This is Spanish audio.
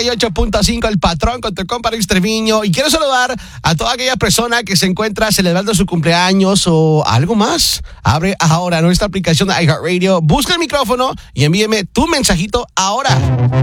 98.5 El Patrón con tu compa Luis Treviño. Y quiero saludar a toda aquella persona que se encuentra celebrando su cumpleaños o algo más. Abre ahora nuestra aplicación de iHeartRadio, busca el micrófono y envíeme tu mensajito ahora.